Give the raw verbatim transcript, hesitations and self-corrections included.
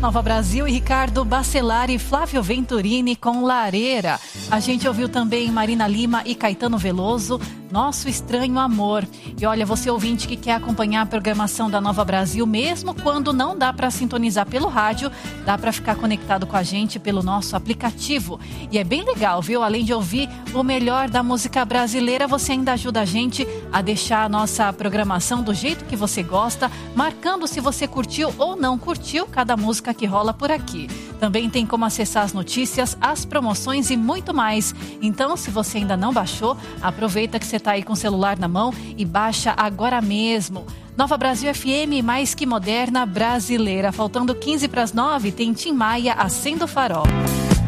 Nova Brasil e Ricardo Bacelar e Flávio Venturini com Lareira. A gente ouviu também Marina Lima e Caetano Veloso, Nosso Estranho Amor. E olha, você ouvinte que quer acompanhar a programação da Nova Brasil, mesmo quando não dá para sintonizar pelo rádio, dá para ficar conectado com a gente pelo nosso aplicativo. E é bem legal, viu? Além de ouvir o melhor da música brasileira, você ainda ajuda a gente a deixar a nossa programação do jeito que você gosta, marcando se você curtiu ou não curtiu cada música que rola por aqui. Também tem como acessar as notícias, as promoções e muito mais. Então, se você ainda não baixou, aproveita que você está aí com o celular na mão e baixa agora mesmo. Nova Brasil F M, mais que moderna brasileira. Faltando quinze para as nove, tem Tim Maia, Acenda o Farol.